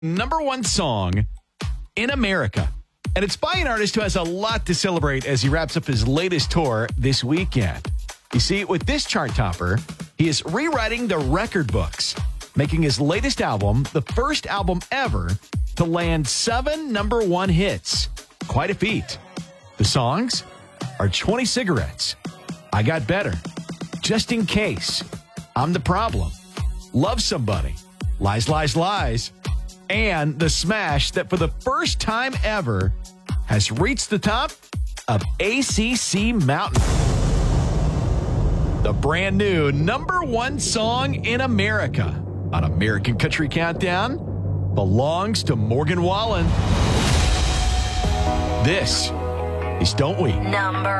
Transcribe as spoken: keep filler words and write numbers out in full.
number one song in America. And it's by an artist who has a lot to celebrate as he wraps up his latest tour this weekend. You see, with this chart topper, he is rewriting the record books, making his latest album the first album ever to land seven number one hits. Quite a feat. The songs are twenty Cigarettes, I Got Better, Just in Case, I'm the Problem, Love Somebody, Lies, Lies, Lies, and the smash that for the first time ever has reached the top of A C C Mountain. The brand new number one song in America on American Country Countdown belongs to Morgan Wallen. This is Don't We? Number